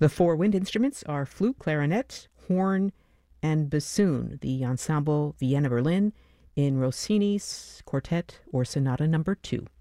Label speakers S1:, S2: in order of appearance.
S1: The four wind instruments are flute, clarinet, horn, and bassoon. The Ensemble Vienna Berlin in Rossini's Quartet or Sonata Number 2.